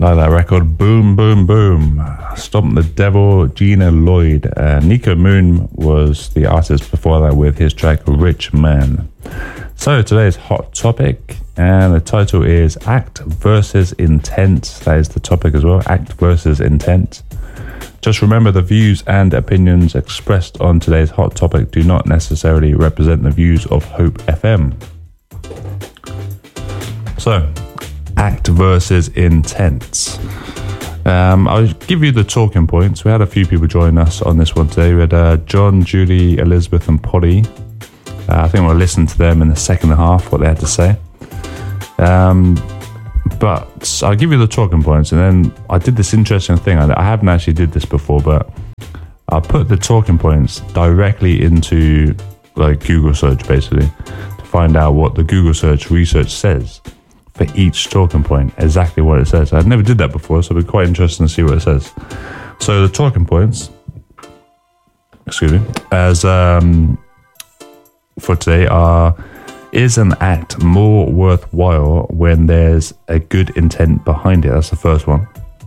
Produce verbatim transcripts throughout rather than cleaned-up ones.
Like that record, boom, boom, boom. Stomp the Devil, Gina Lloyd. Uh, Nico Moon was the artist before that with his track Rich Man. So today's hot topic, and the title is Act versus Intent. That is the topic as well, Act versus Intent. Just remember, the views and opinions expressed on today's hot topic do not necessarily represent the views of Hope F M. So, Act versus Intent. Um, I'll give you the talking points. We had a few people join us on this one today. We had uh, John, Julie, Elizabeth and Polly. Uh, I think we'll listen to them in the second half, what they had to say. Um, but I'll give you the talking points, and then I did this interesting thing. I, I haven't actually did this before, but I put the talking points directly into like Google search, basically, to find out what the Google search research says for each talking point, exactly what it says. I never did that before, so it'll be quite interesting to see what it says. So the talking points, excuse me, as um, for today are: is an act more worthwhile when there's a good intent behind it? That's the first one.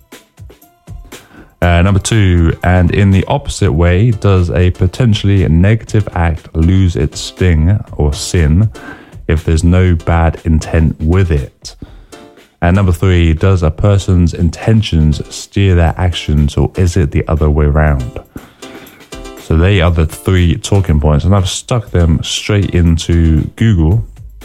Uh, number two, and in the opposite way, does a potentially negative act lose its sting or sin if there's no bad intent with it? And number three, does a person's intentions steer their actions, or is it the other way around? So they are the three talking points, and I've stuck them straight into Google.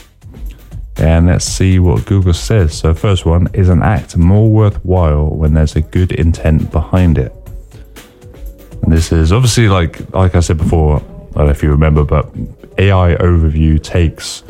And let's see what Google says. So first one, is an act more worthwhile when there's a good intent behind it? And this is obviously, like like I said before, I don't know if you remember, but A I Overview takes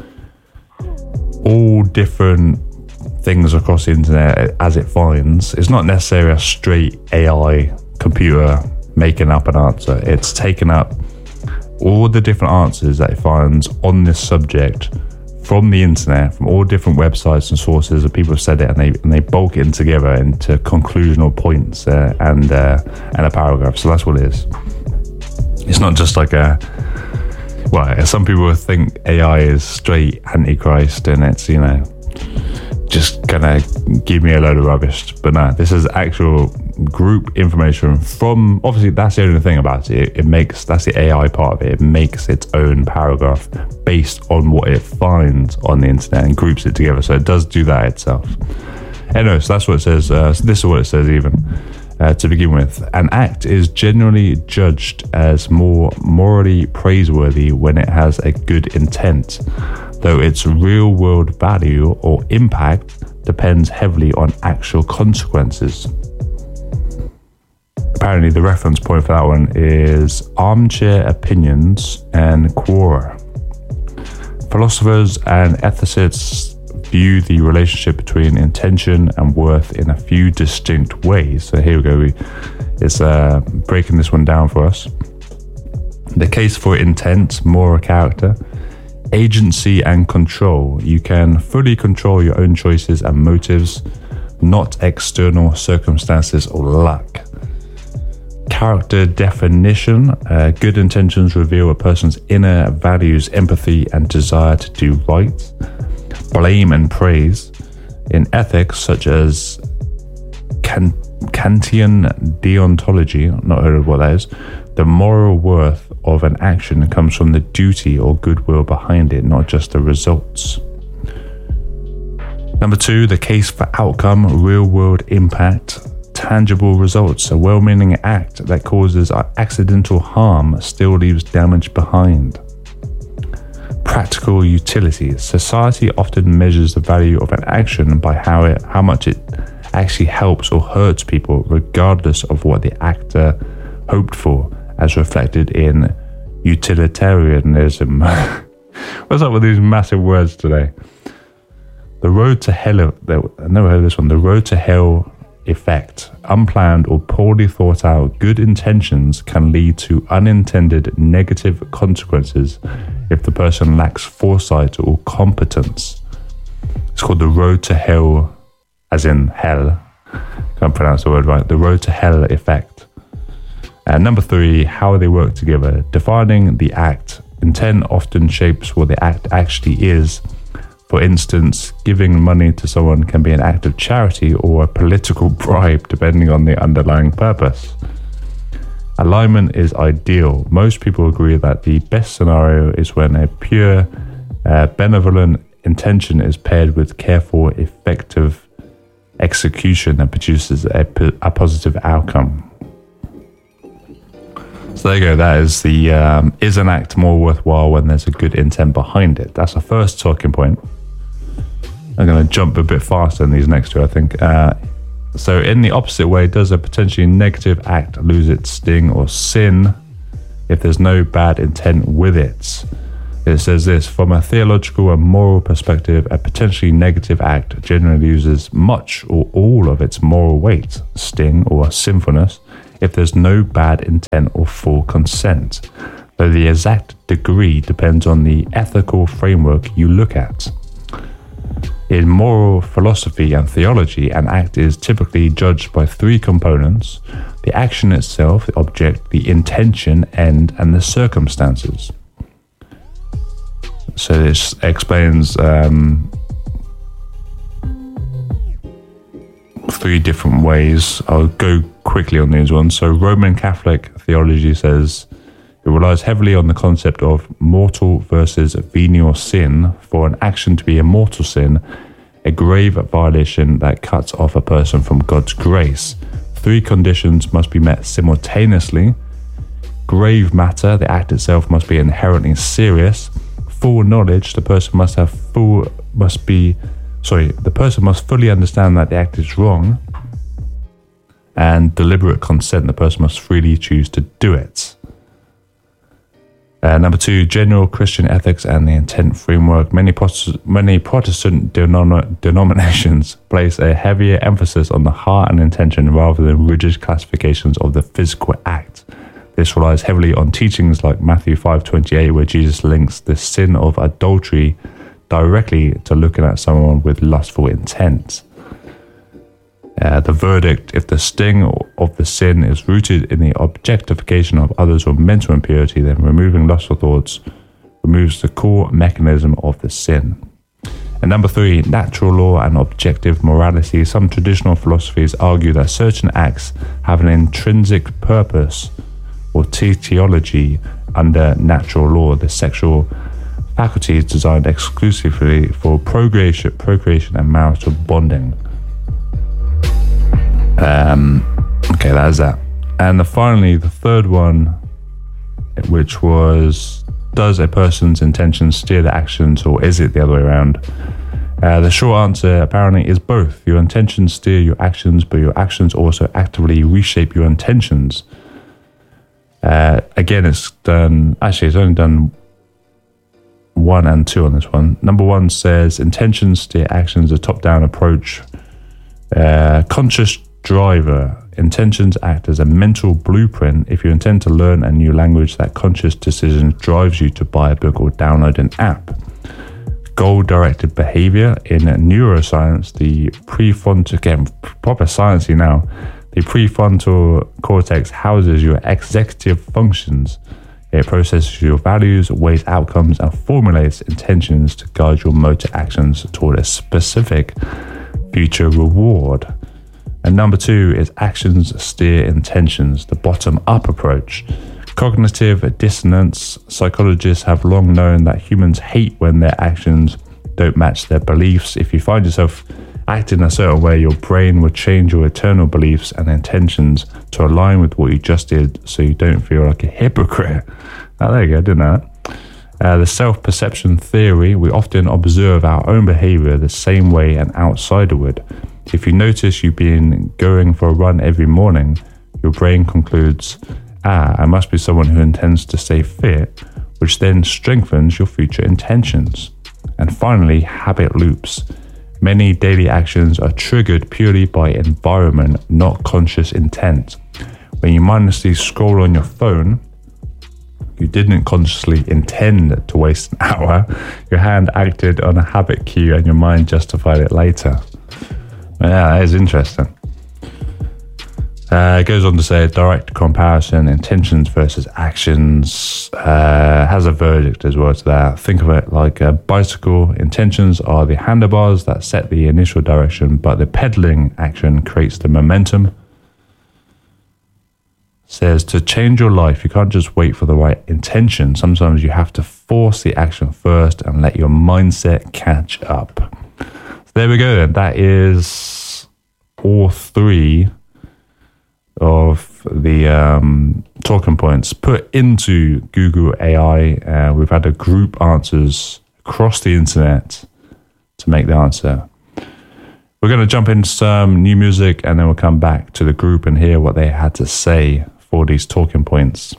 all different things across the internet as it finds. It's not necessarily a straight A I computer making up an answer. It's taken up all the different answers that it finds on this subject from the internet, from all different websites and sources that people have said it, and they and they bulk it together into conclusional points uh, and uh, and a paragraph. So that's what it is. It's not just like a, well, some people think A I is straight Antichrist and it's, you know, just gonna give me a load of rubbish. But no, this is actual group information from, obviously that's the only thing about it. It, it makes, that's the A I part of it. It makes its own paragraph based on what it finds on the internet and groups it together. So it does do that itself. Anyway, so that's what it says. Uh, so this is what it says even. Uh, to begin with, an act is generally judged as more morally praiseworthy when it has a good intent, though its real-world value or impact depends heavily on actual consequences. Apparently, the reference point for that one is Armchair Opinions and Quora. Philosophers and ethicists view the relationship between intention and worth in a few distinct ways. So here we go. We, it's uh, breaking this one down for us. The case for intent, moral character, agency and control. You can fully control your own choices and motives, not external circumstances or luck. Character definition. Uh, good intentions reveal a person's inner values, empathy and desire to do right. Blame and praise. In ethics, such as Kant- Kantian deontology, not heard of what that is, the moral worth of an action comes from the duty or goodwill behind it, not just the results. Number two, the case for outcome, real-world impact, tangible results. A well-meaning act that causes accidental harm still leaves damage behind. Practical utility. Society often measures the value of an action by how it, how much it actually helps or hurts people, regardless of what the actor hoped for, as reflected in utilitarianism. What's up with these massive words today? The road to hell. I never heard of this one. The road to hell effect. Unplanned or poorly thought out good intentions can lead to unintended negative consequences if the person lacks foresight or competence. It's called the road to hell, as in hell. Can't pronounce the word right. The road to hell effect. And number three, how they work together. Defining the act. Intent often shapes what the act actually is. For instance, giving money to someone can be an act of charity or a political bribe, depending on the underlying purpose. Alignment is ideal. Most people agree that the best scenario is when a pure, uh, benevolent intention is paired with careful, effective execution that produces a, a positive outcome. So there you go. That is the um, is an act more worthwhile when there's a good intent behind it? That's the first talking point. I'm going to jump a bit faster in these next two, I think. Uh, so in the opposite way, does a potentially negative act lose its sting or sin if there's no bad intent with it? It says this: from a theological and moral perspective, a potentially negative act generally loses much or all of its moral weight, sting, or sinfulness if there's no bad intent or full consent, though the exact degree depends on the ethical framework you look at. In moral philosophy and theology, an act is typically judged by three components: the action itself, the object, the intention, end, and the circumstances. So this explains um, three different ways. I'll go quickly on these ones. So Roman Catholic theology says it relies heavily on the concept of mortal versus venial sin. For an action to be a mortal sin, a grave violation that cuts off a person from God's grace, three conditions must be met simultaneously: grave matter, the act itself must be inherently serious; full knowledge, the person must have full must be sorry the person must fully understand that the act is wrong; and deliberate consent, the person must freely choose to do it. Uh, number two, general Christian ethics and the intent framework. Many, Protestant, many Protestant denom- denominations place a heavier emphasis on the heart and intention rather than rigid classifications of the physical act. This relies heavily on teachings like Matthew five twenty-eight, where Jesus links the sin of adultery directly to looking at someone with lustful intent. Uh, the verdict: if the sting of the sin is rooted in the objectification of others or mental impurity, then removing lustful thoughts removes the core mechanism of the sin. And number three, natural law and objective morality. Some traditional philosophies argue that certain acts have an intrinsic purpose or teleology under natural law. The sexual faculty is designed exclusively for procreation, procreation and marital bonding. Um, okay, that is that. And the, finally, the third one, which was, does a person's intentions steer the actions, or is it the other way around? Uh, the short answer apparently is both. Your intentions steer your actions, but your actions also actively reshape your intentions. Uh, again, it's done, actually it's only done one and two on this one. Number one says intentions steer actions, a top-down approach. Uh, conscious driver. Intentions act as a mental blueprint. If you intend to learn a new language, that conscious decision drives you to buy a book or download an app. Goal-directed behavior. In neuroscience, the prefrontal, again, proper sciencey now, the prefrontal cortex houses your executive functions. It processes your values, weighs outcomes, and formulates intentions to guide your motor actions toward a specific future reward. And number two is actions steer intentions, the bottom-up approach. Cognitive dissonance. Psychologists have long known that humans hate when their actions don't match their beliefs. If you find yourself acting a certain way, your brain will change your eternal beliefs and intentions to align with what you just did, so you don't feel like a hypocrite. Oh, there you go, I didn't know that. Uh, the self-perception theory. We often observe our own behavior the same way an outsider would. If you notice you've been going for a run every morning, your brain concludes, ah, I must be someone who intends to stay fit, which then strengthens your future intentions. And finally, habit loops. Many daily actions are triggered purely by environment, not conscious intent. When you mindlessly scroll on your phone, you didn't consciously intend to waste an hour. Your hand acted on a habit cue and your mind justified it later. Yeah, that is interesting. Uh, it goes on to say direct comparison, intentions versus actions, uh, has a verdict as well to that. Think of it like a bicycle. Intentions are the handlebars that set the initial direction, but the pedaling action creates the momentum. Says to change your life, you can't just wait for the right intention. Sometimes you have to force the action first and let your mindset catch up. So there we go. That is all three of the um, talking points put into Google A I. Uh, we've had a group answers across the internet to make the answer. We're going to jump into some new music and then we'll come back to the group and hear what they had to say for these talking points.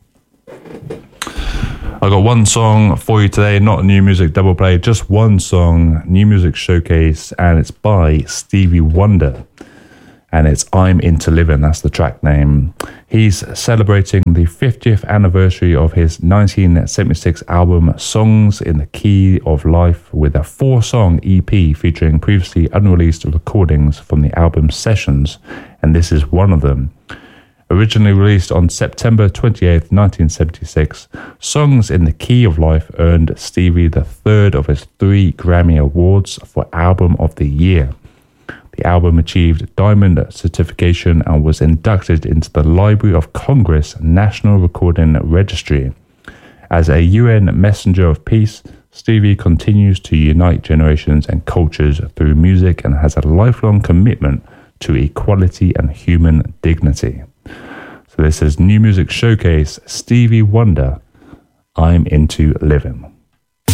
I got one song for you today, not a new music double play, just one song, new music showcase, and it's by Stevie Wonder. And it's I'm Into Living, that's the track name. He's celebrating the fiftieth anniversary of his nineteen seventy-six album Songs in the Key of Life, with a four-song E P featuring previously unreleased recordings from the album sessions, and this is one of them. Originally released on September twenty-eighth, nineteen seventy-six, Songs in the Key of Life earned Stevie the third of his three Grammy Awards for Album of the Year. The album achieved Diamond certification and was inducted into the Library of Congress National Recording Registry. As a U N messenger of peace, Stevie continues to unite generations and cultures through music and has a lifelong commitment to equality and human dignity. So this is New Music Showcase, Stevie Wonder, I'm Into Living.